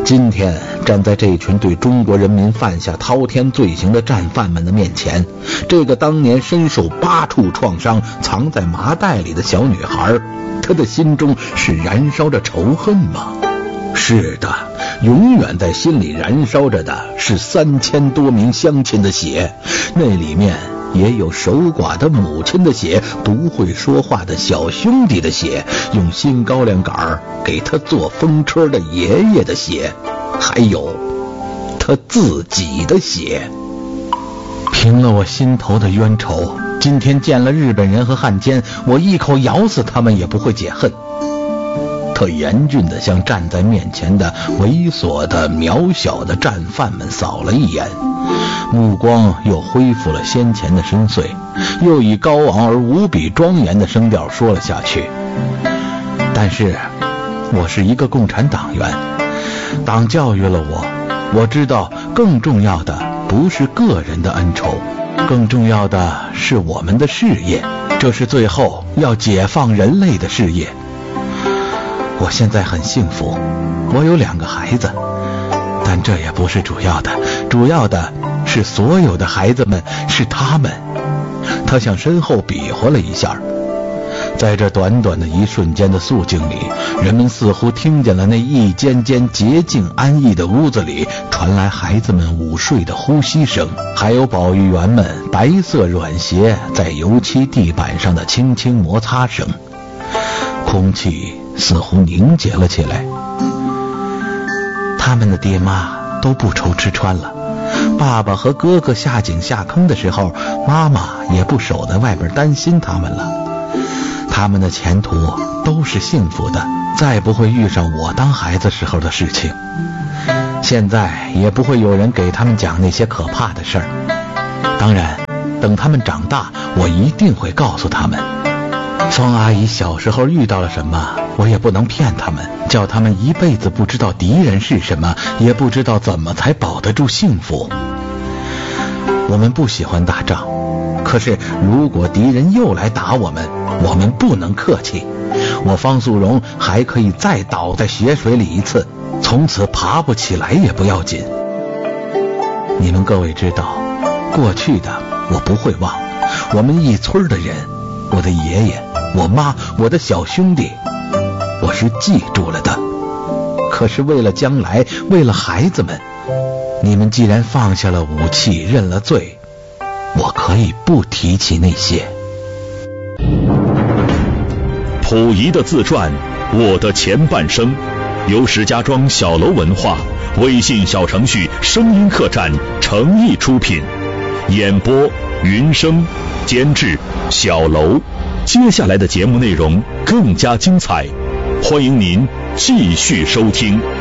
今天站在这群对中国人民犯下滔天罪行的战犯们的面前，这个当年身受8处创伤藏在麻袋里的小女孩，她的心中是燃烧着仇恨吗？是的，永远在心里燃烧着的是3000多名乡亲的血，那里面也有守寡的母亲的血，不会说话的小兄弟的血，用新高粱杆给他做风车的爷爷的血，还有他自己的血。平了我心头的冤仇，今天见了日本人和汉奸，我一口咬死他们也不会解恨。他严峻地向站在面前的猥琐的渺小的战犯们扫了一眼，目光又恢复了先前的深邃，又以高昂而无比庄严的声调说了下去。但是我是一个共产党员，党教育了我知道更重要的不是个人的恩仇，更重要的是我们的事业，这是最后要解放人类的事业。我现在很幸福，我有2个孩子，但这也不是主要的，主要的是所有的孩子们是他们。他向身后比划了一下，在这短短的一瞬间的肃静里，人们似乎听见了那一间间洁净安逸的屋子里传来孩子们午睡的呼吸声，还有保育员们白色软鞋在油漆地板上的轻轻摩擦声。空气似乎凝结了起来。他们的爹妈都不愁吃穿了，爸爸和哥哥下井下坑的时候，妈妈也不守在外边担心他们了。他们的前途都是幸福的，再不会遇上我当孩子时候的事情。现在也不会有人给他们讲那些可怕的事儿。当然，等他们长大，我一定会告诉他们。方阿姨小时候遇到了什么，我也不能骗他们，叫他们一辈子不知道敌人是什么，也不知道怎么才保得住幸福。我们不喜欢打仗，可是如果敌人又来打我们，我们不能客气。我方素荣还可以再倒在血水里一次，从此爬不起来也不要紧。你们各位知道，过去的我不会忘，我们一村的人，我的爷爷，我妈，我的小兄弟，我是记住了的。可是为了将来，为了孩子们，你们既然放下了武器，认了罪，我可以不提起那些。 溥仪的自传《我的前半生》，由石家庄小楼文化微信小程序声音客栈诚意出品，演播云生，监制小楼。接下来的节目内容更加精彩，欢迎您继续收听。